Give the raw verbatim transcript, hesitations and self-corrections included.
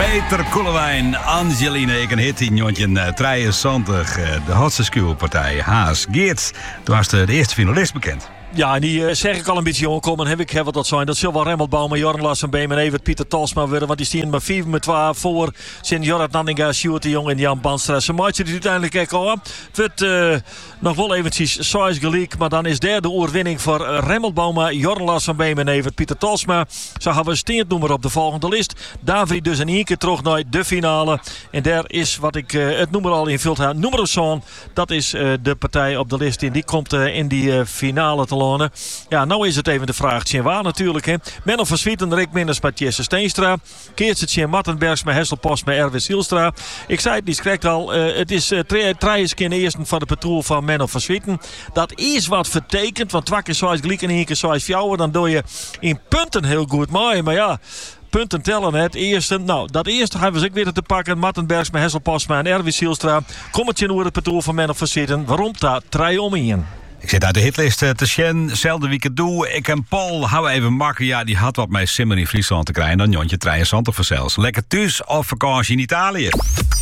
Peter Koelewijn, Angeline, ik een hit in Jontje drieënzwantig. De hotse skuwpartij Haas Geert. Toen was de, de eerste finalist bekend. Ja, en die uh, zeg ik al een beetje jongen heb ik heb wat dat zijn. Dat zal wel Remmelt Bouma, Jorn Lassen Beem en Evert Pieter Talsma worden. Want die staan maar vier met twee voor. Sint Jorrit Nanninga, Sjoerd de Jong en Jan Banstra. Ze maatje die uiteindelijk ook al. Het wordt uh, nog wel eventjes saai gelijk. Maar dan is derde oorwinning voor uh, Remmelt Bouma, Jorn Lassen Beem en Evert Pieter Talsma. Zo hebben we een steentnoemer op de volgende list. David dus in één keer terug naar de finale. En daar is wat ik uh, het noemer al invult heb. Nummer zo'n. Dat is uh, de partij op de list. En die komt uh, in die uh, finale te lonen. Ja, nou is het even de vraag. Tjen waar natuurlijk. Hè. Menno van Swieten, Rick Minders met Jesse Steenstra. Keertje Tjen Mattenbergs met Hesselpost met Erwin Zielstra. Ik zei het niet, correct al. Uh, het is uh, trouwens in de eerste van de patrool van Menno van Swieten. Dat is wat vertekend. Want twee keer zoals gelijk en één keer zoals fjouwer. Dan doe je in punten heel goed mooi. Maar ja, punten tellen het eerste. Nou, dat eerste hebben we ook weer te pakken. Mattenbergs met Hesselpost en Erwin Zielstra. Kom het je over het patrool van Menno van Swieten. Waarom daar? Trij om in. Ik zit uit de hitlist te Sjen, zelfde weekend doe. Ik en Paul, hou even makken. Ja, die had wat met Simmer in Friesland te krijgen. Dan Jontje drieënzwantig voor zelfs. Lekker thuis of vakantie in Italië.